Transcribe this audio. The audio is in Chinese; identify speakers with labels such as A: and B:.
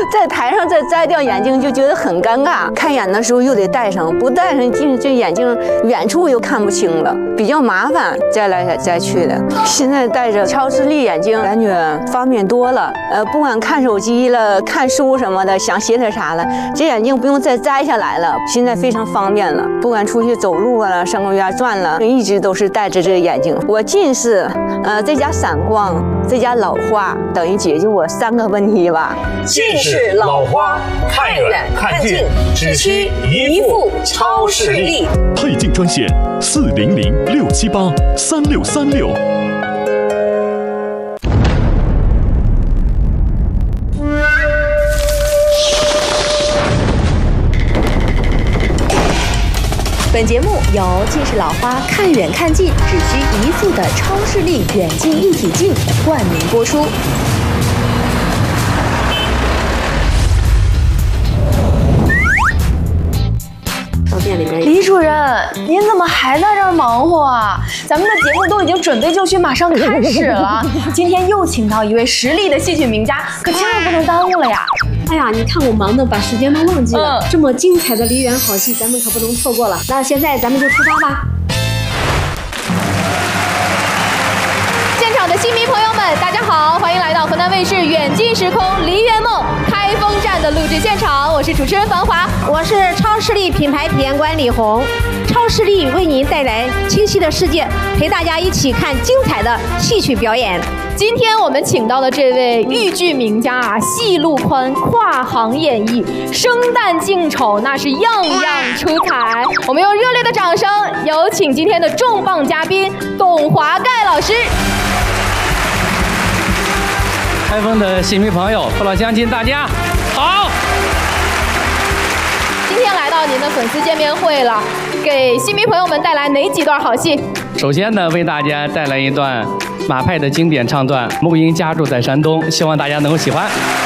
A: 在台上再摘掉眼镜就觉得很尴尬，开眼的时候又得戴上，不戴上这眼镜远处又看不清了，比较麻烦，摘来摘去的。现在戴着超视力眼镜，感觉方便多了。不管看手机了、看书什么的，想写点啥了，这眼镜不用再摘下来了，现在非常方便了。不管出去走路啊、上公园转了，一直都是戴着这个眼镜。我近视，再加散光，再加老花，等于解决我3个问题吧。
B: 近视、老花，看远看近，只需一副超视力。
C: 配镜专线400-678-3636。
D: 本节目由近视老花看远看近只需一副的超视力远近一体镜冠名播出。
E: 到店里边，
F: 李主任，您怎么还在这儿忙活啊？咱们的节目都已经准备就绪，马上开始了。今天又请到一位实力的戏曲名家，可千万不能耽误了呀！
E: 哎呀，你看我忙的把时间都忘记了，这么精彩的梨园好戏，咱们可不能错过了。那现在咱们就出发吧。
F: 现场的戏迷朋友们，大家好，欢迎来到河南卫视《远近时空梨园梦》开封站的录制现场，我是主持人繁华，
E: 我是超视力品牌体验官李红。超视力为您带来清晰的世界，陪大家一起看精彩的戏曲表演。
F: 今天我们请到的这位豫剧名家啊，戏路宽，跨行演绎，生旦净丑那是样样出彩。我们用热烈的掌声有请今天的重磅嘉宾董华盖老师。
G: 开封的戏迷朋友、父老乡亲，大家好！
F: 今天来到您的粉丝见面会了，给戏迷朋友们带来哪几段好戏？
G: 首先呢，为大家带来一段马派的经典唱段《木音家住在山东》，希望大家能够喜欢。